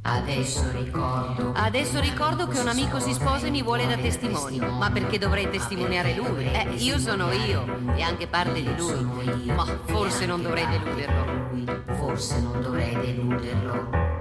Adesso ricordo che un amico si sposa e mi vuole da testimone. Ma perché dovrei testimoniare lui? Io sono io e anche parte di lui. Ma forse non dovrei deluderlo.